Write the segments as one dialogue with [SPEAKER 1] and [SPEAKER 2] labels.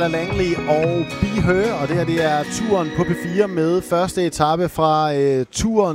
[SPEAKER 1] Langley og Be Her, og det her det er turen på P4 med første etape fra turen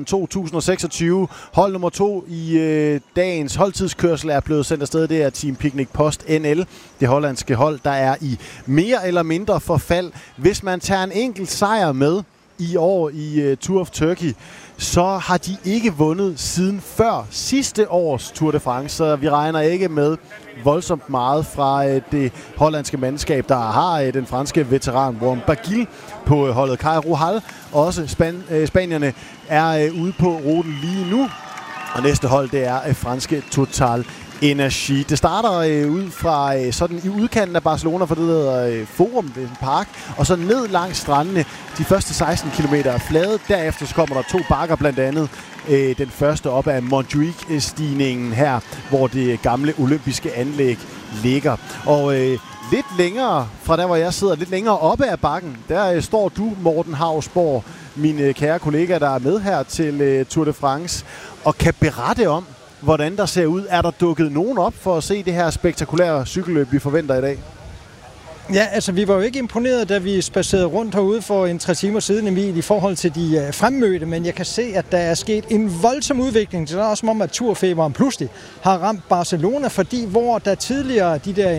[SPEAKER 1] 2026. Hold nummer 2 i dagens holdtidskørsel er blevet sendt afsted. Det er Team Picnic Post NL, det hollandske hold, der er i mere eller mindre forfald. Hvis man tager en enkelt sejr med i år i Tour of Turkey, så har de ikke vundet siden før sidste års Tour de France, så vi regner ikke med voldsomt meget fra det hollandske mandskab, der har den franske veteran Warren Barguil på holdet. Kai Ruhal, også spanierne, er ude på ruten lige nu, og næste hold det er franske Total Energi. Det starter ud fra sådan i udkanten af Barcelona, for det hedder Forum, det er en park, og så ned langs strandene. De første 16 km er flade. Derefter så kommer der 2 bakker, blandt andet den første op af Montjuic-stigningen her, hvor det gamle olympiske anlæg ligger. Og lidt længere fra der, hvor jeg sidder, lidt længere oppe af bakken, der står du, Morten Hausborg, min kære kollega, der er med her til Tour de France, og kan berette om, hvordan der ser ud. Er der dukket nogen op for at se det her spektakulære cykelløb, vi forventer i dag?
[SPEAKER 2] Ja, altså vi var jo ikke imponeret, da vi spacerede rundt herude for 3 timer siden, Emil, i forhold til de fremmødte, men jeg kan se, at der er sket en voldsom udvikling. Det er også som om, at turfeberen pludselig har ramt Barcelona, fordi hvor der tidligere de der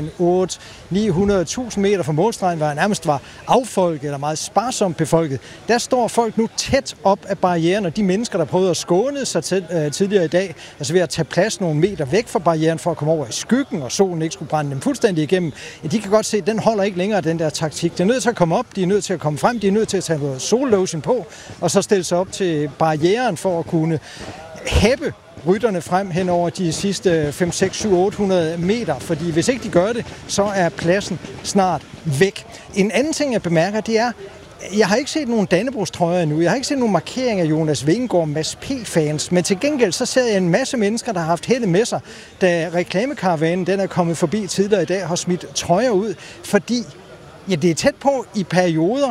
[SPEAKER 2] 800-900.000 meter fra målstregen nærmest var affolket eller meget sparsomt befolket, der står folk nu tæt op af barrieren, og de mennesker, der prøvede at skåne sig tidligere i dag, altså ved at tage plads nogle meter væk fra barrieren for at komme over i skyggen, og solen ikke skulle brænde dem fuldstændig igennem, ja, de kan godt se, at den holder ikke længere, den der taktik. De er nødt til at komme op, de er nødt til at komme frem, de er nødt til at tage noget sollotion på, og så stille sig op til barrieren for at kunne hæppe rytterne frem hen over de sidste 5, 6, 7, 800 meter, fordi hvis ikke de gør det, så er pladsen snart væk. En anden ting, jeg bemærker, det er, jeg har ikke set nogen Dannebrogstrøjer endnu. Jeg har ikke set nogen markering af Jonas Vingegaard, Mads P-fans, men til gengæld så ser jeg en masse mennesker, der har haft held med sig, da reklamekaravanen den er kommet forbi tidligere i dag, har smidt trøjer ud, fordi ja, det er tæt på i perioder,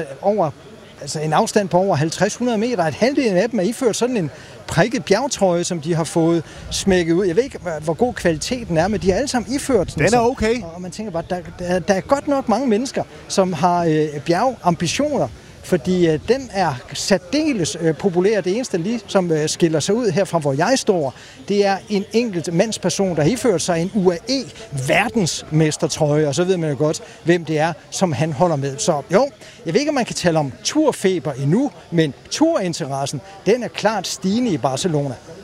[SPEAKER 2] altså en afstand på over 50-100 meter, at halvdelen af dem er iført sådan en prikket bjergtrøje, som de har fået smækket ud. Jeg ved ikke, hvor god kvaliteten er, men de har alle sammen iført den.
[SPEAKER 1] Den er okay.
[SPEAKER 2] Og man tænker bare, der er godt nok mange mennesker, som har bjergambitioner, fordi den er særdeles populær. Det eneste lige, som skiller sig ud herfra, hvor jeg står, det er en enkelt mandsperson, der har iført sig en UAE verdensmestertrøje, og så ved man jo godt, hvem det er, som han holder med. Så jo, jeg ved ikke, om man kan tale om turfeber endnu, men turinteressen, den er klart stigende i Barcelona.